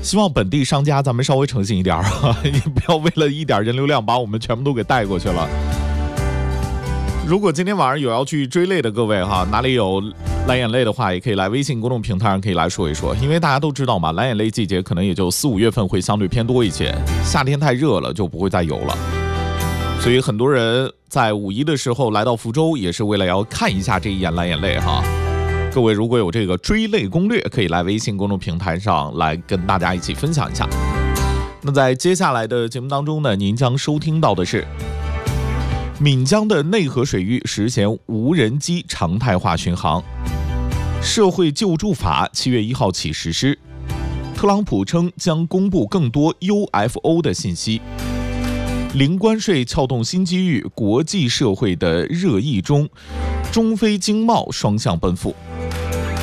希望本地商家咱们稍微诚信一点啊，你不要为了一点人流量把我们全部都给带过去了。如果今天晚上有要去追泪的各位哈，哪里有蓝眼泪的话，也可以来微信公众平台上可以来说一说，因为大家都知道嘛，蓝眼泪季节可能也就4、5月份会相对偏多一些，夏天太热了就不会再有了。所以很多人在5一的时候来到福州，也是为了要看一下这一眼蓝眼泪哈。各位如果有这个追泪攻略，可以来微信公众平台上来跟大家一起分享一下。那在接下来的节目当中呢，您将收听到的是闽江的内河水域实现无人机常态化巡航，社会救助法7月1号起实施，特朗普称将公布更多 UFO 的信息，零关税撬动新机遇，国际社会的热议中，中非经贸双向奔赴。